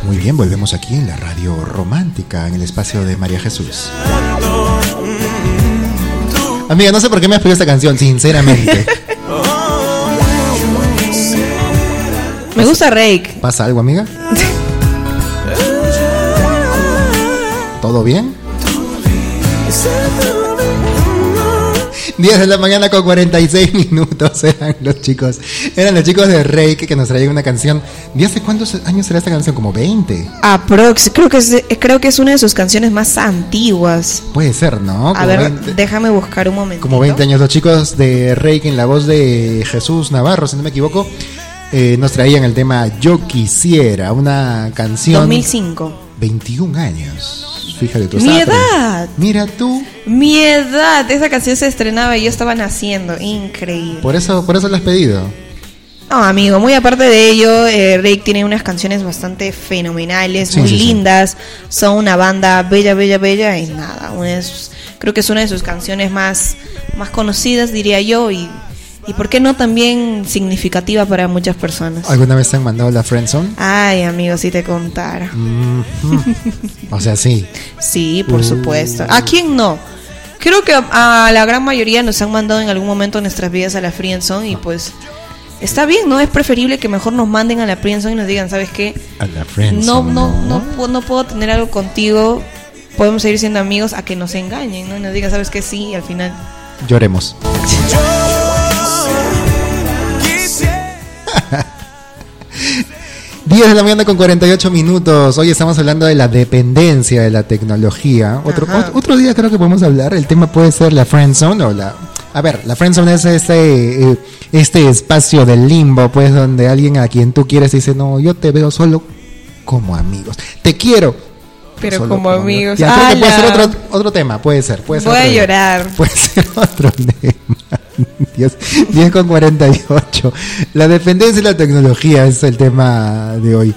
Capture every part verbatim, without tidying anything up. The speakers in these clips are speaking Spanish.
Muy bien, volvemos aquí en la radio romántica, en el espacio de María Jesús. Amiga, no sé por qué me has pedido esta canción, sinceramente. Me gusta Rake. ¿Pasa algo, amiga? ¿Todo bien? diez de la mañana con cuarenta y seis minutos eran los chicos. Eran los chicos de Rake que nos traían una canción. ¿De hace cuántos años será esta canción? ¿Como veinte? Aprox, creo que es, creo que es una de sus canciones más antiguas. Puede ser, ¿no? Como a ver, veinte, déjame buscar un momento. Como veinte años. Los chicos de Rake, en la voz de Jesús Navarro, si no me equivoco, eh, nos traían el tema Yo Quisiera, una canción... dos mil cinco. veintiún años. Fíjate tú. Mi edad. Mira tú. Mi edad. Esa canción se estrenaba y yo estaba naciendo. Increíble. Por eso, por eso la has pedido. No, amigo, muy aparte de ello, eh, Rake tiene unas canciones bastante fenomenales, sí, muy sí, lindas. Sí. Son una banda bella, bella, bella y nada. Una es, creo que es una de sus canciones más, más conocidas, diría yo, y y por qué no también significativa para muchas personas. ¿Alguna vez te han mandado la friendzone? Ay, amigo, si te contara. Mm-hmm. O sea, sí. Sí, por uh. supuesto. ¿A quién no? Creo que a, a la gran mayoría nos han mandado en algún momento de nuestras vidas a la friendzone y pues está bien, ¿no? Es preferible que mejor nos manden a la friendzone y nos digan, ¿sabes qué? A la friendzone. No, no, no, no, no puedo tener algo contigo, podemos seguir siendo amigos, a que nos engañen, ¿no? Y nos digan, ¿sabes qué? Sí, y al final... Lloremos. diez de la mañana con cuarenta y ocho minutos. Hoy estamos hablando de la dependencia de la tecnología. Otro, otro, otro día creo que podemos hablar. El tema puede ser la friendzone o la... A ver, la friendzone es este, este espacio del limbo, pues, donde alguien a quien tú quieres dice, no, yo te veo solo como amigos. Te quiero, pero como, como amigos. Ya, creo que puede ser otro, otro tema, puede ser. Puede ser Voy a llorar. Tema. Puede ser otro tema. diez con cuarenta y ocho. La dependencia de la tecnología es el tema de hoy.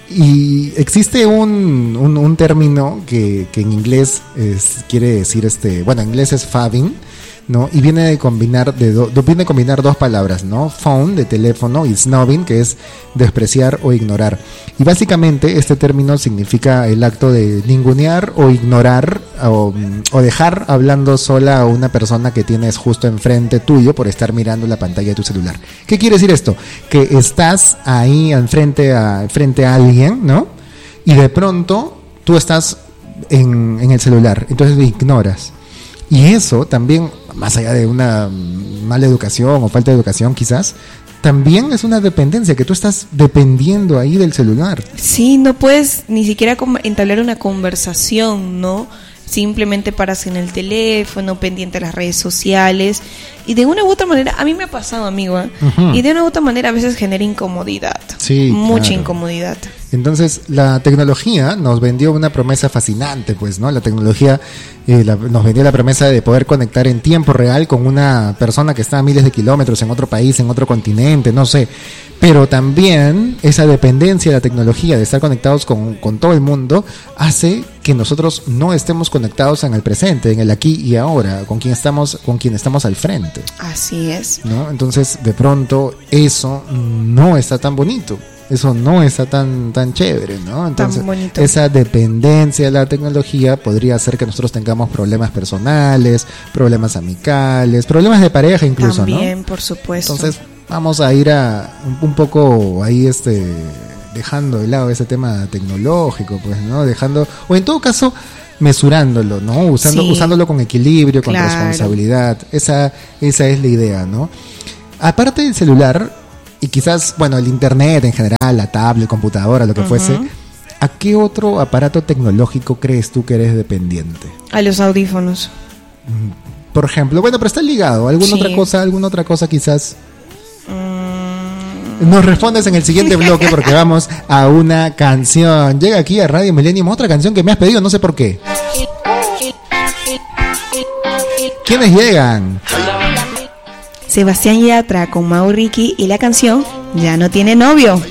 Y existe un, un, un término que, que en inglés es, quiere decir, este, bueno, en inglés es fabbing, ¿no? Y viene de combinar de do, viene de combinar dos palabras, ¿no? Phone, de teléfono, y snobbing, que es despreciar o ignorar. Y básicamente este término significa el acto de ningunear o ignorar o, o dejar hablando sola a una persona que tienes justo enfrente tuyo por estar mirando la pantalla de tu celular. ¿Qué quiere decir esto? Que estás ahí enfrente a, frente a alguien, ¿no? Y de pronto tú estás en, en el celular, entonces lo ignoras. Y eso también, más allá de una mala educación o falta de educación quizás, también es una dependencia, que tú estás dependiendo ahí del celular. Sí, no puedes ni siquiera entablar una conversación, ¿no? Simplemente paras en el teléfono, pendiente de las redes sociales. Y de una u otra manera, a mí me ha pasado, amigo, ¿eh? Uh-huh. Y de una u otra manera a veces genera incomodidad. Sí, mucha claro. incomodidad. Entonces, la tecnología nos vendió una promesa fascinante, pues, ¿no? La tecnología eh, la, nos vendió la promesa de poder conectar en tiempo real con una persona que está a miles de kilómetros en otro país, en otro continente, no sé. Pero también esa dependencia de la tecnología, de estar conectados con, con todo el mundo, hace que nosotros no estemos conectados en el presente, en el aquí y ahora, con quien estamos, con quien estamos al frente. Así es. ¿No? Entonces, de pronto, eso no está tan bonito. Eso no está tan tan chévere, ¿no? Entonces, esa dependencia de la tecnología podría hacer que nosotros tengamos problemas personales, problemas amicales, problemas de pareja incluso, también, ¿no? También, por supuesto. Entonces, vamos a ir a un, un poco ahí este dejando de lado ese tema tecnológico, pues, ¿no? Dejando, o en todo caso, mesurándolo, ¿no? Usando, sí. Usándolo con equilibrio, con claro. responsabilidad. Esa, esa es la idea, ¿no? Aparte del celular, y quizás, bueno, el internet en general, la tablet, computadora, lo que uh-huh. fuese, ¿a qué otro aparato tecnológico crees tú que eres dependiente? A los audífonos. Por ejemplo, bueno, pero está ligado. ¿Alguna sí. otra cosa, alguna otra cosa quizás? Mm. Nos respondes en el siguiente bloque porque vamos a una canción. Llega aquí a Radio Millennium otra canción que me has pedido, no sé por qué. ¿Quiénes llegan? Sebastián Yatra con Mau Ricky y la canción Ya no tiene novio.